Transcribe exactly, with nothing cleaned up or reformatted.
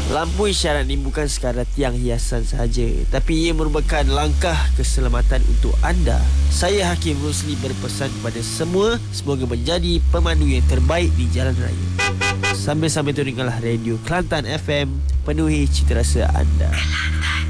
Lampu isyarat ini bukan sekadar tiang hiasan sahaja, tapi ia merupakan langkah keselamatan untuk anda. Saya Hakim Rusli berpesan kepada semua, semoga menjadi pemandu yang terbaik di jalan raya. Sambil-sambil tu dengarlah Radio Kelantan F M, penuhi cita rasa anda.